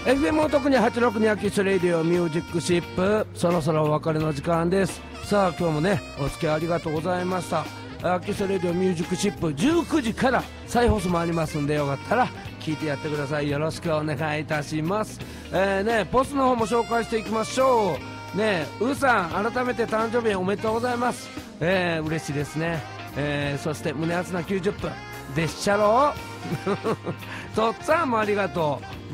FM 特に862秋スレディオミュージックシップ、そろそろお別れの時間です。さあ今日もねお付き合いありがとうございました。秋スレディオミュージックシップ19時から再放送もありますんで、よかったら聞いてやってください。よろしくお願いいたします。ポストの方も紹介していきましょうね。うーさん改めて誕生日おめでとうございます。嬉しいですね。そして胸熱な90分でっしゃろとっつぁんもありがとう。